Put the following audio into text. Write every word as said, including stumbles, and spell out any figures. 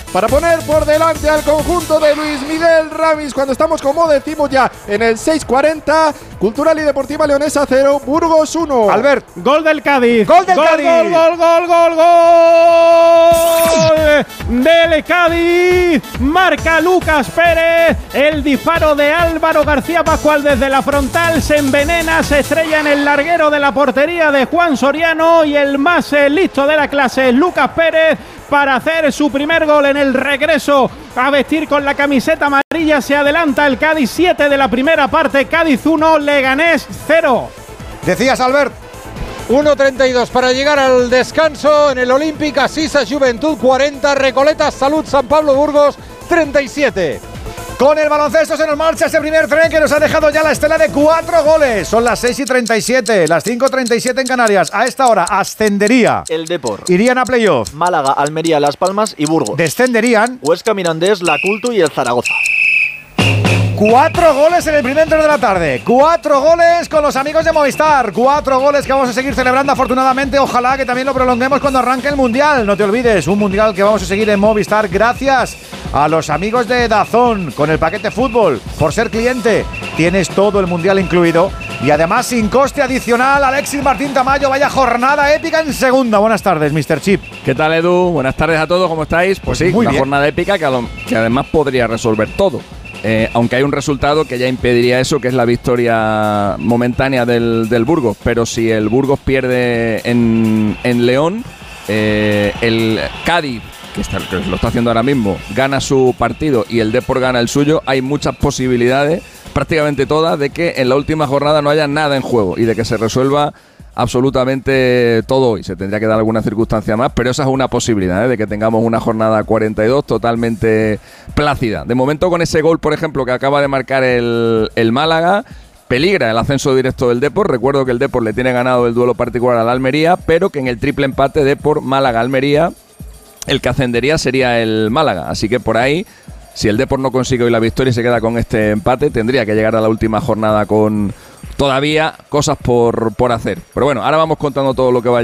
para poner por delante al conjunto de Luis Miguel Ramis cuando estamos, como decimos, ya en el seis cuarenta. Cultural y Deportiva Leonesa cero, Burgos uno. Albert. Gol del Cádiz. Gol del gol, Cádiz. Gol, gol, gol, gol, gol del Cádiz. Marca Lucas Pérez. El disparo de Álvaro García Pascual desde la frontal se envenena, se estrella en el larguero de la portería de Juan Soriano y el más eh, listo de la clase, Lucas Pérez, para hacer su primer gol en el regreso a vestir con la camiseta amarilla. Se adelanta el Cádiz, siete de la primera parte, Cádiz uno, Leganés cero. Decías, Albert. uno treinta y dos para llegar al descanso en el Olímpica Sisa Juventud cuarenta, Recoletas Salud San Pablo Burgos treinta y siete. Con el baloncesto se nos marcha ese primer tren que nos ha dejado ya la estela de cuatro goles. Son las seis y treinta y siete, las cinco y treinta y siete en Canarias. A esta hora ascendería el Depor, irían a playoff Málaga, Almería, Las Palmas y Burgos. Descenderían Huesca, Mirandés, La Cultu y el Zaragoza. Cuatro goles en el primer tren de la tarde. Cuatro goles con los amigos de Movistar. Cuatro goles que vamos a seguir celebrando afortunadamente. Ojalá que también lo prolonguemos cuando arranque el Mundial. No te olvides, un Mundial que vamos a seguir en Movistar gracias a los amigos de DAZN con el paquete fútbol. Por ser cliente tienes todo el Mundial incluido y además sin coste adicional. Alexis Martín Tamayo, vaya jornada épica en segunda. Buenas tardes, mister Chip. ¿Qué tal, Edu? Buenas tardes a todos, ¿cómo estáis? Pues sí, muy una bien. jornada épica que, lo, que además podría resolver todo. Eh, aunque hay un resultado que ya impediría eso, que es la victoria momentánea del, del Burgos. Pero si el Burgos pierde en, en León, eh, el Cádiz, que, está, que lo está haciendo ahora mismo, gana su partido y el Depor gana el suyo, hay muchas posibilidades, prácticamente todas, de que en la última jornada no haya nada en juego y de que se resuelva absolutamente todo hoy. Se tendría que dar alguna circunstancia más, pero esa es una posibilidad, ¿eh? De que tengamos una jornada cuarenta y dos totalmente plácida. De momento, con ese gol, por ejemplo, que acaba de marcar el, el Málaga, peligra el ascenso directo del Depor. Recuerdo que el Depor le tiene ganado el duelo particular al Almería, pero que en el triple empate Depor, Málaga, Almería, el que ascendería sería el Málaga. Así que por ahí, si el Depor no consigue hoy la victoria y se queda con este empate, tendría que llegar a la última jornada con todavía cosas por, por hacer. Pero bueno, ahora vamos contando todo lo que vaya